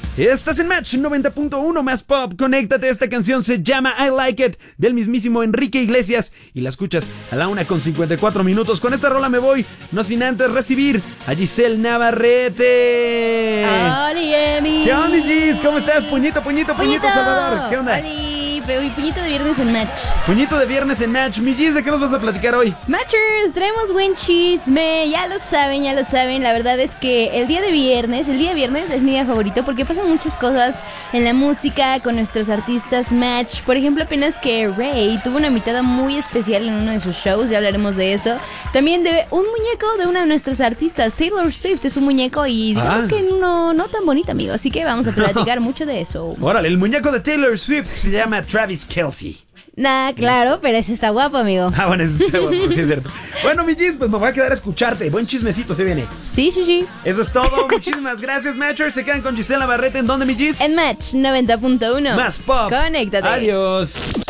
Estás en Match 90.1 más pop. Conéctate. Esta canción se llama I Like It, del mismísimo Enrique Iglesias, y la escuchas a la 1:54. Con esta rola me voy, no sin antes recibir a Giselle Navarrete. ¡Holi, Emi! ¿Qué onda, Gis? ¿Cómo estás? Puñito, Salvador. ¿Qué onda? ¡Holi! Puñito de viernes en Match. Puñito de viernes en Match. Mi Gis, ¿de qué nos vas a platicar hoy? Matchers, traemos buen chisme. Ya lo saben. La verdad es que el día viernes es mi día favorito porque pasan muchas cosas en la música con nuestros artistas Match. Por ejemplo, apenas que Rey tuvo una invitada muy especial en uno de sus shows. Ya hablaremos de eso. También de un muñeco de una de nuestras artistas, Taylor Swift, es un muñeco y digamos que no tan bonito, amigo. Así que vamos a platicar mucho de eso. Órale, el muñeco de Taylor Swift se llama Travis Kelce. Nah, claro, pero ese está guapo, amigo. Ah, bueno, está guapo, sí es cierto. Bueno, mi Gis, pues me voy a quedar a escucharte. Buen chismecito se viene. Sí. Eso es todo. Muchísimas gracias, Matchers. Se quedan con Giselle Navarrete. ¿En dónde, mi Gis? En Match 90.1. Más pop. Conéctate. Adiós.